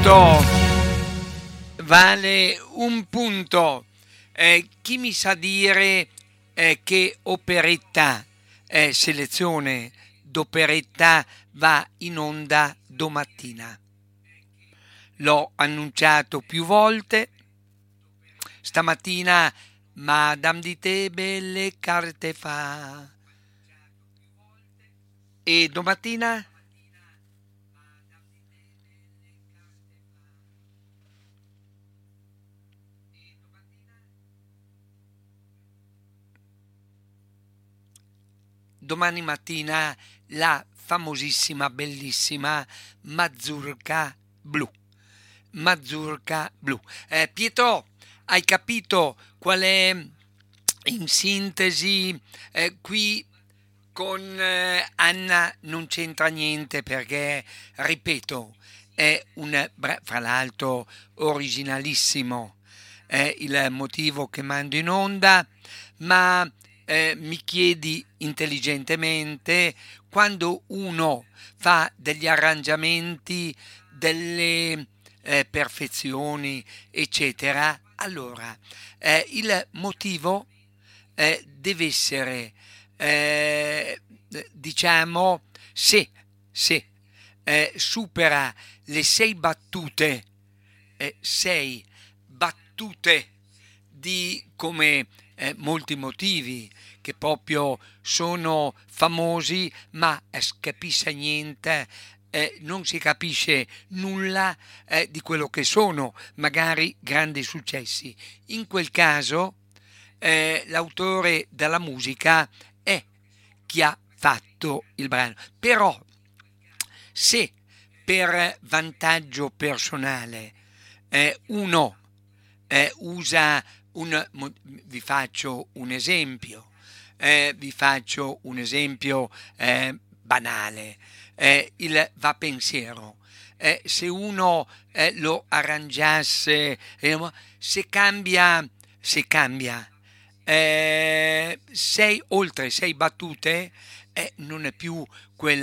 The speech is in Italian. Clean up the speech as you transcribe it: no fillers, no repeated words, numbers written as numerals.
punto, vale un punto. Chi mi sa dire che operetta, selezione d'operetta va in onda domattina? L'ho annunciato più volte. Stamattina Madame di te belle carte fa. E domattina? Domani mattina la famosissima, bellissima Mazurka Blu. Mazurka Blu. Pietro, hai capito qual è in sintesi qui con Anna non c'entra niente perché, ripeto, è fra l'altro originalissimo, è il motivo che mando in onda, ma mi chiedi intelligentemente quando uno fa degli arrangiamenti, delle perfezioni, eccetera, allora il motivo deve essere, eh, diciamo, se supera le 6 battute, 6 battute di come molti motivi che proprio sono famosi, ma capisce niente, non si capisce nulla di quello che sono magari grandi successi. In quel caso l'autore della musica è chi ha fatto il brano. Però se per vantaggio personale uno usa vi faccio un esempio, banale, il va pensiero. Se uno lo arrangiasse, se cambia oltre 6 battute, non è più quel